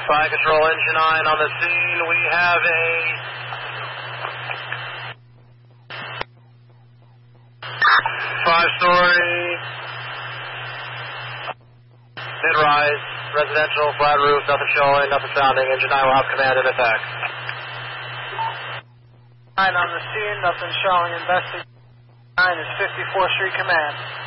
Fire Control, Engine 9 on the scene. We have a 5-story mid-rise residential flat roof. Nothing showing, nothing sounding. Engine 9 will have command and attack. 9 on the scene, nothing showing. Investigation 9 is 54th Street Command.